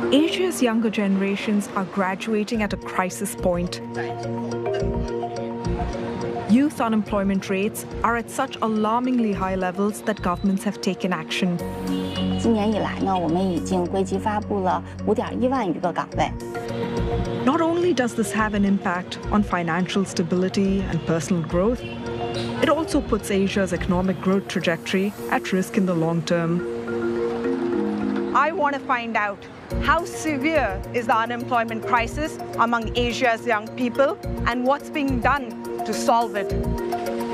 Asia's younger generations are graduating at a crisis point. Youth unemployment rates are at such alarmingly high levels that governments have taken action. 今年以来呢，我们已经归集发布了5.1万余个岗位。 Not only does this have an impact on financial stability and personal growth, it also puts Asia's economic growth trajectory at risk in the long term. I want to find out how severe is the unemployment crisis among Asia's young people and what's being done to solve it.